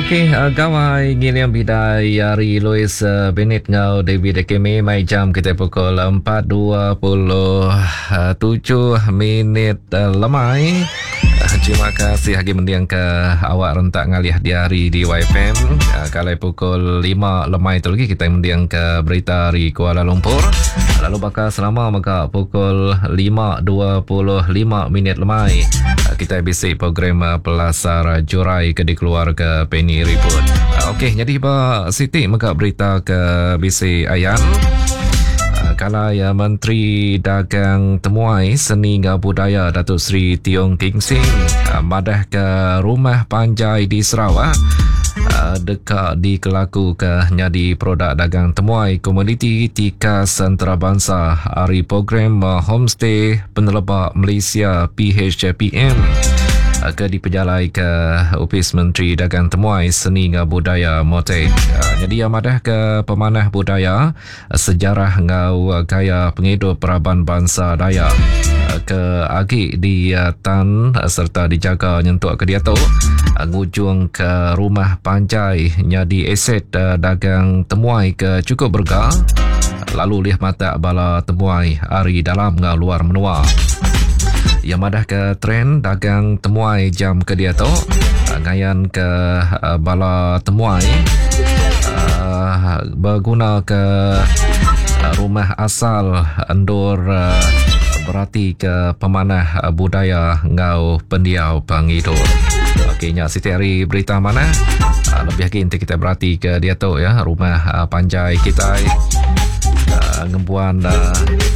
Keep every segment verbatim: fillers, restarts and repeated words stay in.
Okey, uh, gawai ngiliam bidai Ari Louis uh, Bennett ngau David Ekeme mai jam kita pukul empat dua puluh tujuh minit uh, lemai. Uh, terima kasih lagi mendiang ke awak rentak ngalih di hari di Y F M. Uh, kalau pukul lima lemai tu lagi kita mendiang ke berita dari Kuala Lumpur. Lalu bakal selama maka pukul lima dua puluh lima minit lemai. Uh, kita bisik program uh, Pelasar Jurai ke dikeluarga Penny Report. Uh, Okey, jadi Pak Siti maka berita ke B C Ayan. Uh, kalau ya Menteri Dagang Temuai Seni dan Budaya Datuk Seri Tiong King Sing uh, madah ke rumah panjai di Sarawak. Uh, dekat di kelaku ke nyadi produk dagang temuai komoditi tikas antarabangsa hari program uh, homestay penelebak Malaysia P H P M uh, ke dipejalai ke Opis Menteri Dagang Temuai Seni dan Budaya Motek. Uh, jadi amadah ke pemanah budaya uh, sejarah ngau uh, gaya penghidup peraban bangsa Dayak uh, ke agi di uh, tan uh, serta dijaga nyentuk ke dia tu uh, ngujung ke rumah panjai nyadi aset uh, dagang temuai ke cukup berga lalu lihat mata bala temuai hari dalam ngau luar menua. Yang madah ke trend dagang temuai jam ke dia tu uh, ngayan ke uh, bala temuai uh, berguna ke uh, rumah asal endur uh, berarti ke pemanah uh, budaya ngau pendiau pengidur. Okey, nya Siti hari berita mana? Uh, lebih lagi nanti kita berarti ke dia tu ya, rumah uh, panjai kita uh, ngembuan uh,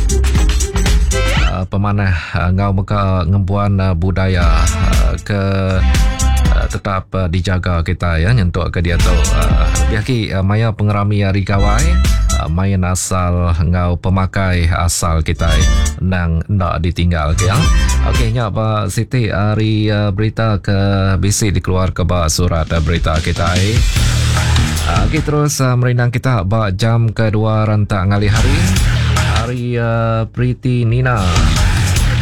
uh, pemanah uh, ngau muka ngembuan uh, budaya uh, ke uh, tetap uh, dijaga kita ya nyentuk ke dia tu. Uh, lebih lagi uh, maya pengerami hari gawai uh, main asal ngau pemakai asal kita nang ndak ditinggal ke ya. Okey, nya Pak Siti hari uh, berita ke B C dikeluar ke bawah surat uh, berita kita. Uh, Okey, terus uh, merindang kita bak jam kedua rentak ngali hari. Hari uh, Priti Nina.